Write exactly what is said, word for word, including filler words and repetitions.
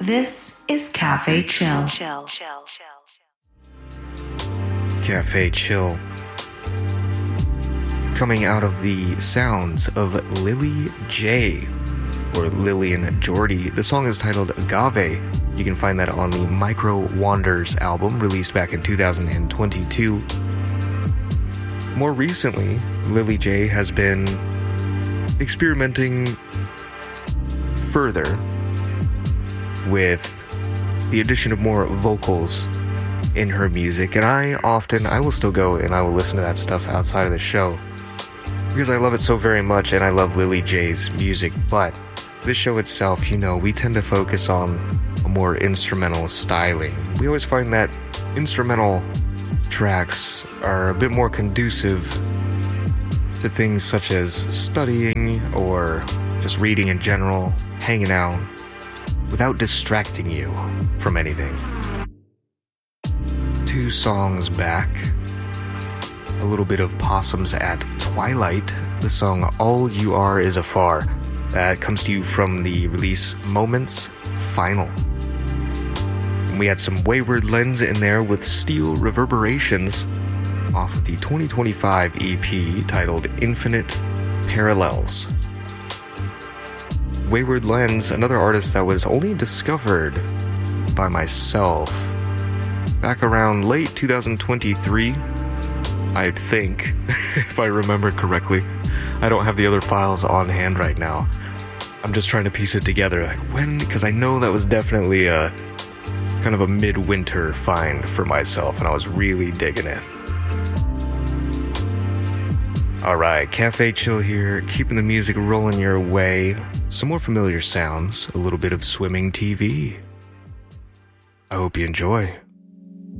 This is Cafe Chill. Chill. Chill. Cafe Chill. Coming out of the sounds of Lily J, or Lillian Jordy. The song is titled Agave. You can find that on the Micro Wanders album, released back in two thousand twenty-two. More recently, Lily J has been experimenting further with the addition of more vocals in her music, and I often, I will still go and I will listen to that stuff outside of the show because I love it so very much, and I love Lily J's music. But this show itself, you know, we tend to focus on a more instrumental styling. We always find that instrumental tracks are a bit more conducive to things such as studying or just reading in general, hanging out, without distracting you from anything. Two songs back, a little bit of Possums at Twilight, the song All You Are Is Afar. That comes to you from the release Moments Final. And we had some Wayward Lens in there with Steel Reverberations off of the twenty twenty-five E P titled Infinite Parallels. Wayward Lens, another artist that was only discovered by myself back around late two thousand twenty-three, I think, if I remember correctly. I don't have the other files on hand right now. I'm just trying to piece it together, like when, because I know that was definitely a kind of a midwinter find for myself, and I was really digging it. Alright, Cafe Chill here, keeping the music rolling your way. Some more familiar sounds, a little bit of swimming T V. I hope you enjoy.